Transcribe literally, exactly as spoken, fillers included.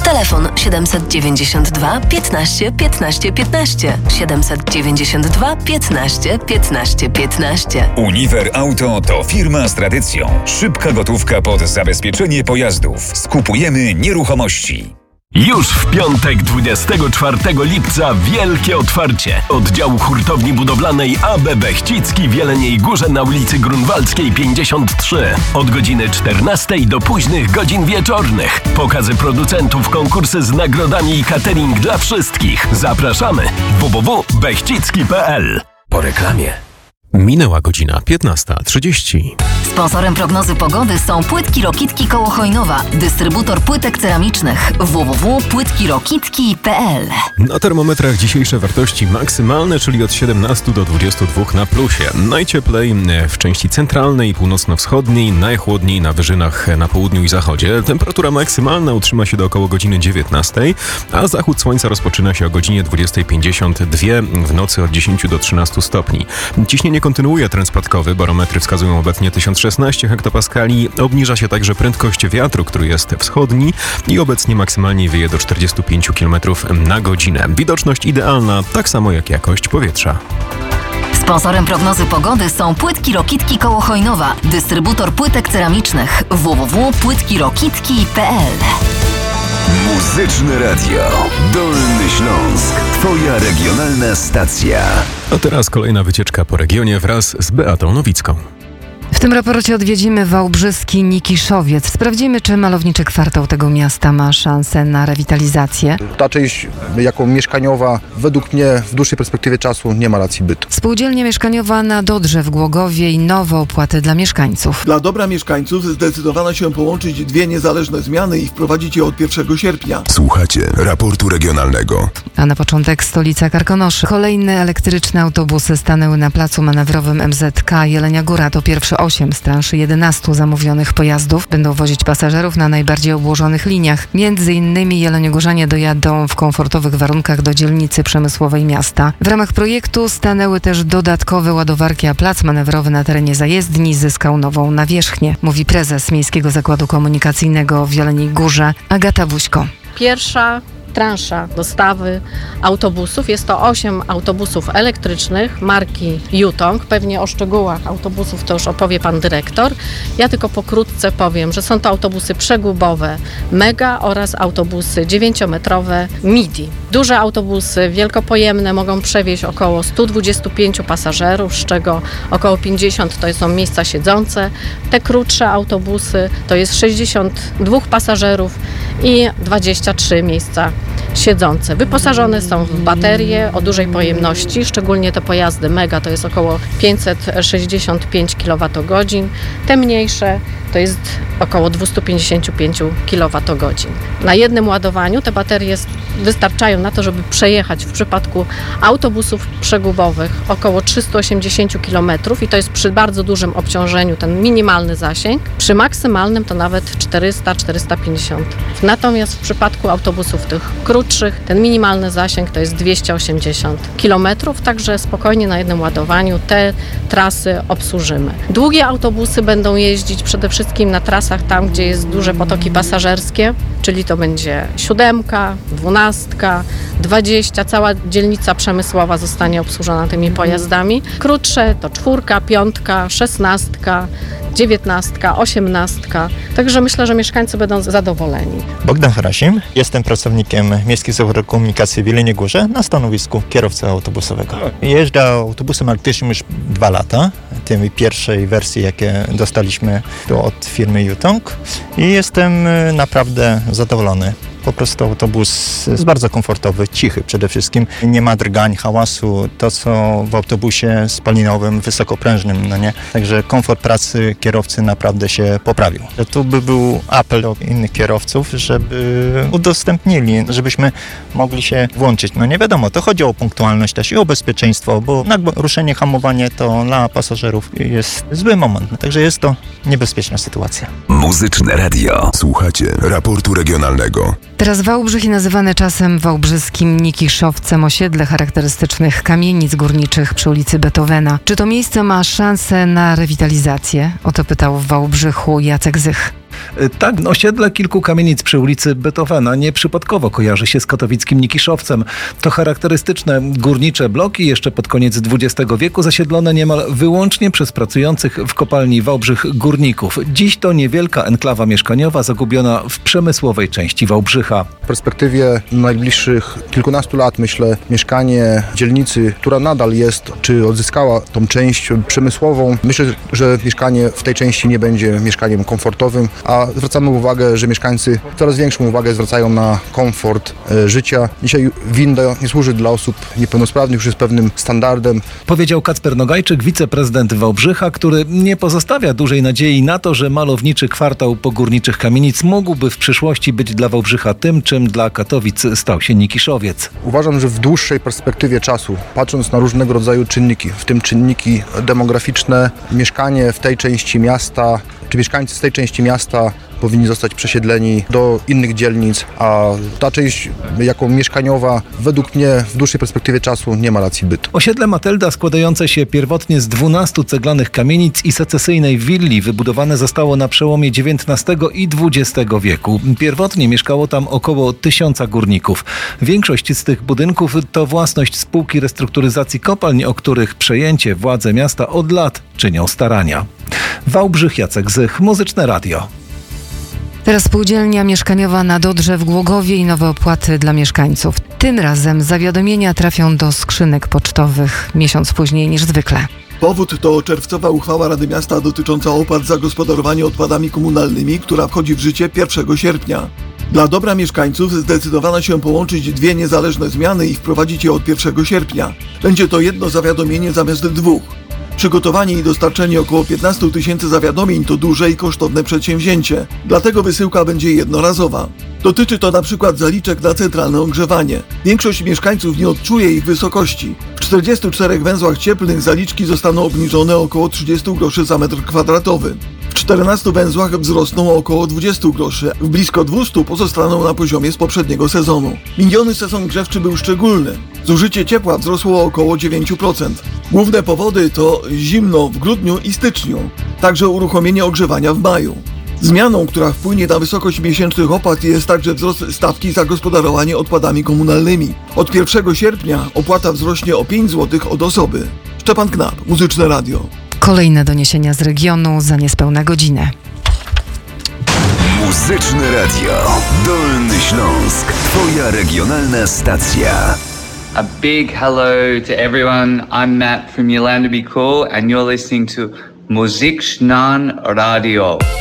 Telefon siedemset dziewięćdziesiąt dwa piętnaście piętnaście piętnaście. siedemset dziewięćdziesiąt dwa piętnaście piętnaście piętnaście. Uniwer Auto to firma z tradycją. Szybka gotówka pod zabezpieczenie pojazdów. Skupujemy nieruchomości. Już w piątek, dwudziestego czwartego lipca, wielkie otwarcie oddziału hurtowni budowlanej A B Bechcicki w Jeleniej Górze na ulicy Grunwaldzkiej pięćdziesiąt trzy. Od godziny czternastej do późnych godzin wieczornych. Pokazy producentów, konkursy z nagrodami i catering dla wszystkich. Zapraszamy w w w kropka bechcicki kropka p l. Po reklamie. Minęła godzina piętnasta trzydzieści. Sponsorem prognozy pogody są Płytki Rokitki koło Chojnowa, dystrybutor płytek ceramicznych. w w w kropka płytki rokitki kropka p l. Na termometrach dzisiejsze wartości maksymalne, czyli od siedemnastu do dwudziestu dwóch na plusie. Najcieplej w części centralnej i północno-wschodniej, najchłodniej na wyżynach na południu i zachodzie. Temperatura maksymalna utrzyma się do około godziny dziewiętnastej, a zachód słońca rozpoczyna się o godzinie dwudziestej pięćdziesiąt dwa, w nocy od dziesięciu do trzynastu stopni. Ciśnienie kontynuuje trend spadkowy, barometry wskazują obecnie tysiąc szesnaście hektopaskali. Obniża się także prędkość wiatru, który jest wschodni i obecnie maksymalnie wieje do czterdziestu pięciu kilometrów na godzinę. Widoczność idealna, tak samo jak jakość powietrza. Sponsorem prognozy pogody są Płytki Rokitki koło Chojnowa, dystrybutor płytek ceramicznych. w w w kropka płytki rokitki kropka p l. Muzyczne Radio. Dolny Śląsk. Twoja regionalna stacja. A teraz kolejna wycieczka po regionie wraz z Beatą Nowicką. W tym raporcie odwiedzimy wałbrzyski Nikiszowiec. Sprawdzimy, czy malowniczy kwartał tego miasta ma szansę na rewitalizację. Ta część jako mieszkaniowa według mnie w dłuższej perspektywie czasu nie ma racji bytu. Spółdzielnia mieszkaniowa na Dodrze w Głogowie i nowe opłaty dla mieszkańców. Dla dobra mieszkańców zdecydowano się połączyć dwie niezależne zmiany i wprowadzić je od pierwszego sierpnia. Słuchacie raportu regionalnego. A na początek stolica Karkonoszy. Kolejne elektryczne autobusy stanęły na placu manewrowym M Z K Jelenia Góra. To pierwszy osiem z transzy jedenastu zamówionych pojazdów. Będą wozić pasażerów na najbardziej obłożonych liniach. Między innymi jeleniogórzanie dojadą w komfortowych warunkach do dzielnicy przemysłowej miasta. W ramach projektu stanęły też dodatkowe ładowarki, a plac manewrowy na terenie zajezdni zyskał nową nawierzchnię, mówi prezes Miejskiego Zakładu Komunikacyjnego w Jeleniej Górze Agata Wuśko. Pierwsza transza dostawy autobusów. Jest to osiem autobusów elektrycznych marki Yutong. Pewnie o szczegółach autobusów to już opowie pan dyrektor. Ja tylko pokrótce powiem, że są to autobusy przegubowe Mega oraz autobusy dziewięciometrowe Midi. Duże autobusy wielkopojemne mogą przewieźć około stu dwudziestu pięciu pasażerów, z czego około pięćdziesiąt to są miejsca siedzące. Te krótsze autobusy to jest sześćdziesiąt dwóch pasażerów i dwadzieścia trzy miejsca siedzące. Wyposażone są w baterie o dużej pojemności, szczególnie te pojazdy Mega to jest około pięćset sześćdziesiąt pięć kilowatogodzin. Te mniejsze to jest około dwieście pięćdziesiąt pięć kilowatogodzin. Na jednym ładowaniu te baterie wystarczają na to, żeby przejechać w przypadku autobusów przegubowych około trzysta osiemdziesiąt kilometrów i to jest przy bardzo dużym obciążeniu ten minimalny zasięg. Przy maksymalnym to nawet czterysta do czterystu pięćdziesięciu. Natomiast w przypadku autobusów tych krótszych ten minimalny zasięg to jest dwieście osiemdziesiąt kilometrów, także spokojnie na jednym ładowaniu te trasy obsłużymy. Długie autobusy będą jeździć przede wszystkim na trasach tam, gdzie jest duże potoki pasażerskie, czyli to będzie siódemka, dwunastka, dwadzieścia, cała dzielnica przemysłowa zostanie obsłużona tymi pojazdami. Krótsze to czwórka, piątka, szesnastka, dziewiętnastka, osiemnastka. Także myślę, że mieszkańcy będą zadowoleni. Bogdan Harasim, jestem pracownikiem Miejskiego Zakładu Komunikacji w Jeleniej Górze na stanowisku kierowcy autobusowego. Jeżdżę autobusem elektrycznym już dwa lata, tej pierwszej wersji, jakie dostaliśmy to od firmy Yutong i jestem naprawdę zadowolony. Po prostu autobus jest bardzo komfortowy, cichy przede wszystkim. Nie ma drgań, hałasu, to co w autobusie spalinowym, wysokoprężnym, no nie? Także komfort pracy kierowcy naprawdę się poprawił. Tu by był apel do innych kierowców, żeby udostępnili, żebyśmy mogli się włączyć. No nie wiadomo, to chodzi o punktualność też i o bezpieczeństwo, bo ruszenie, hamowanie to dla pasażerów jest zły moment. Także jest to niebezpieczna sytuacja. Muzyczne Radio. Słuchacie raportu regionalnego. Teraz Wałbrzych i nazywany czasem wałbrzyskim Nikiszowcem osiedle charakterystycznych kamienic górniczych przy ulicy Beethovena. Czy to miejsce ma szansę na rewitalizację? O to pytał w Wałbrzychu Jacek Zych. Tak, osiedle kilku kamienic przy ulicy Beethovena nieprzypadkowo kojarzy się z katowickim Nikiszowcem. To charakterystyczne górnicze bloki, jeszcze pod koniec dwudziestego wieku zasiedlone niemal wyłącznie przez pracujących w kopalni Wałbrzych górników. Dziś to niewielka enklawa mieszkaniowa zagubiona w przemysłowej części Wałbrzycha. W perspektywie najbliższych kilkunastu lat, myślę, mieszkanie dzielnicy, która nadal jest, czy odzyskała tą część przemysłową, myślę, że mieszkanie w tej części nie będzie mieszkaniem komfortowym, a zwracamy uwagę, że mieszkańcy coraz większą uwagę zwracają na komfort e, życia. Dzisiaj winda nie służy dla osób niepełnosprawnych, już jest pewnym standardem. Powiedział Kacper Nogajczyk, wiceprezydent Wałbrzycha, który nie pozostawia dużej nadziei na to, że malowniczy kwartał pogórniczych kamienic mógłby w przyszłości być dla Wałbrzycha tym, czym dla Katowic stał się Nikiszowiec. Uważam, że w dłuższej perspektywie czasu, patrząc na różnego rodzaju czynniki, w tym czynniki demograficzne, mieszkanie w tej części miasta, czy mieszkańcy z tej części miasta powinni zostać przesiedleni do innych dzielnic, a ta część jako mieszkaniowa według mnie w dłuższej perspektywie czasu nie ma racji bytu. Osiedle Matylda, składające się pierwotnie z dwunastu ceglanych kamienic i secesyjnej willi, wybudowane zostało na przełomie dziewiętnastego i dwudziestego wieku. Pierwotnie mieszkało tam około tysiąca górników. Większość z tych budynków to własność spółki restrukturyzacji kopalń, o których przejęcie władze miasta od lat czynią starania. Wałbrzych, Jacek Zych, Muzyczne Radio. Teraz spółdzielnia mieszkaniowa na Dodrze w Głogowie i nowe opłaty dla mieszkańców. Tym razem zawiadomienia trafią do skrzynek pocztowych miesiąc później niż zwykle. Powód to czerwcowa uchwała Rady Miasta dotycząca opłat za gospodarowanie odpadami komunalnymi, która wchodzi w życie pierwszego sierpnia. Dla dobra mieszkańców zdecydowano się połączyć dwie niezależne zmiany i wprowadzić je od pierwszego sierpnia. Będzie to jedno zawiadomienie zamiast dwóch. Przygotowanie i dostarczenie około piętnastu tysięcy zawiadomień to duże i kosztowne przedsięwzięcie, dlatego wysyłka będzie jednorazowa. Dotyczy to na przykład zaliczek na centralne ogrzewanie. Większość mieszkańców nie odczuje ich wysokości. W czterdziestu czterech węzłach cieplnych zaliczki zostaną obniżone o około trzydzieści groszy za metr kwadratowy. W czternastu węzłach wzrosną o około dwadzieścia groszy, w blisko dwustu pozostaną na poziomie z poprzedniego sezonu. Miniony sezon grzewczy był szczególny. Zużycie ciepła wzrosło o około dziewięć procent. Główne powody to zimno w grudniu i styczniu, także uruchomienie ogrzewania w maju. Zmianą, która wpłynie na wysokość miesięcznych opłat, jest także wzrost stawki za gospodarowanie odpadami komunalnymi. Od pierwszego sierpnia opłata wzrośnie o pięć złotych od osoby. Szczepan Knap, Muzyczne Radio. Kolejne doniesienia z regionu za niespełna godzinę. Muzyczne Radio. Dolny Śląsk. Twoja regionalna stacja. A big hello to everyone. I'm Matt from Yolanda Be Cool and you're listening to Muzyczne Radio.